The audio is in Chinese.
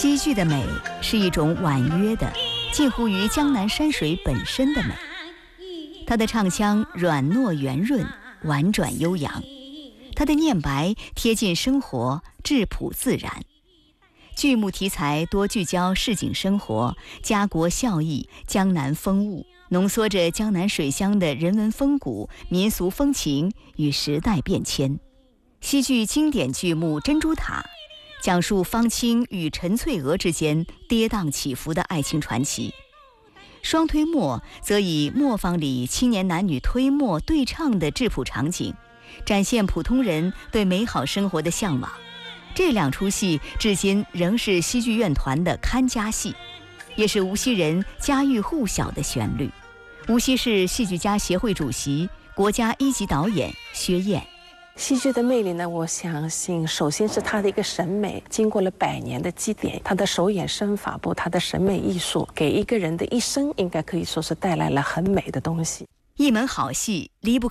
戏剧的美是一种婉约的，近乎于江南山水本身的美。它的唱腔软糯圆润，婉转悠扬；它的念白贴近生活，质朴自然。剧目题材多聚焦市井生活、家国孝义、江南风物，浓缩着江南水乡的人文风骨、民俗风情与时代变迁。戏剧经典剧目《珍珠塔》讲述方清与陈翠娥之间跌宕起伏的爱情传奇，双推磨则以磨坊里青年男女推磨对唱的质朴场景，展现普通人对美好生活的向往。这两出戏至今仍是戏剧院团的看家戏，也是无锡人家喻户晓的旋律。无锡市戏剧家协会主席、国家一级导演薛燕。 戏剧的魅力呢，我相信首先是它的一个审美，经过了100年的积淀，它的手眼身法步，它的审美艺术，给一个人的一生应该可以说是带来了很美的东西。 一门好戏离不开